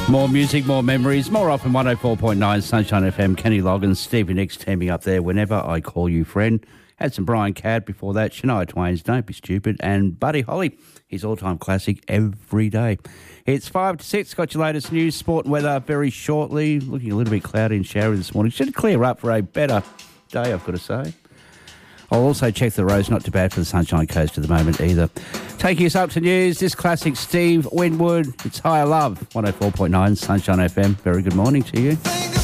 More music, more memories, more often 104.9 Sunshine FM. Kenny Loggins, Stevie Nicks teaming up there whenever I call you friend. Had some Brian Cadd before that, Shania Twain's Don't Be Stupid, and Buddy Holly, his all-time classic, Every Day. It's 5 to 6, got your latest news, sport and weather very shortly. Looking a little bit cloudy and showery this morning. Should clear up for a better day, I've got to say. I'll also check the roads, not too bad for the Sunshine Coast at the moment either. Taking us up to news, this classic Steve Winwood, it's Higher Love, 104.9 Sunshine FM. Very good morning to you.